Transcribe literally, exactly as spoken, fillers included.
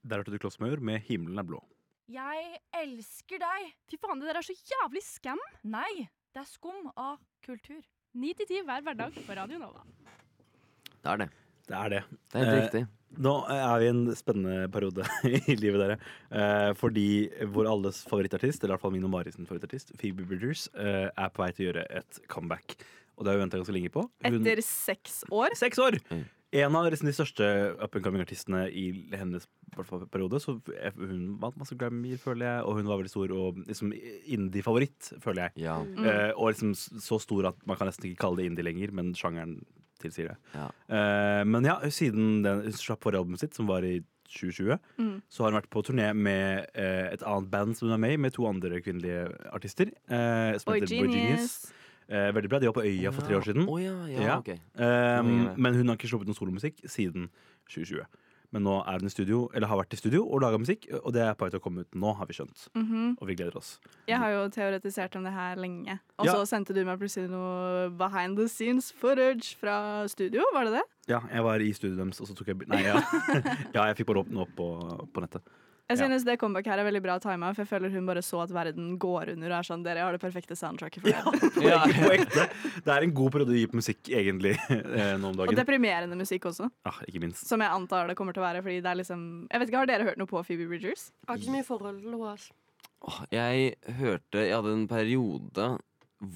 Der hørte du Klossmajor med Himmelen er blå. Jeg elsker deg. Fy faen, det der er så jævlig skam. Nei, det er skum av kultur. Ni til ti hver hverdag på Radio Nova. Det er det. Det er det. Det er helt Eh, riktig. Nå er vi i en spennende periode i livet dere. Eh, fordi vår alles favorittartist, eller i hvert fall min og Maris favorittartist, Phoebe Bridgers, eh, er på vei til å gjøre et comeback. Og det har vi ventet ganske lenge på. Hun, Etter seks år. Seks år! Mm. En av liksom, de største up-and-coming-artistene i hennes hvertfall, periode. Så hun vant masse Grammyer, føler jeg, og hun var veldig stor og liksom, indie-favoritt, føler jeg. Ja. Mm. Eh, og liksom så stor at man kan nesten ikke kalle det indie lenger, men sjangeren tilsier det. Ja. Eh, men ja, siden den, hun slapp forrige albumet sitt, som var i tjue tjue, Mm. så har hun vært på turné med eh, et annet band som hun er med i, med to andre kvinnelige artister. Eh, som Boy heter Boy Genius. Genius. Eh, veldig bra. De var på Øya for tre år siden. Å ja, ja, Ja. ok. Um, Ja. men hun har ikke sluppet noe solomusikk siden tjue tjue. Men nå er hun i studio, eller har vært i studio og laga musikk, og det er på vei til å komme ut nå, har vi skjønt. Mhm. Og vi gleder oss. Jeg har jo teoretisert om det her lenge. Og Ja. så sendte du meg plutselig noe behind the scenes footage fra studio, var det det? Ja, jeg var i studioet deres, og så tok jeg Nei, ja. ja jeg fikk bare åpne opp på, på nettet. Jeg Ja. synes det comeback her er veldig bra timet, for jeg føler hun bare så at verden går under og er sånn, dere har det perfekte soundtracket for det. Ja, På ekte. Det er en god periode å gi på musikk, egentlig, eh, nå om Og dagen. deprimerende musikk også, Ah, ikke minst. som jeg antar det kommer til å være, fordi det er liksom, jeg vet ikke, har dere hørt noe på Phoebe Bridgers? Jeg har ikke så mye forhold til henne. Altså. Åh, jeg hørte Jeg hadde en periode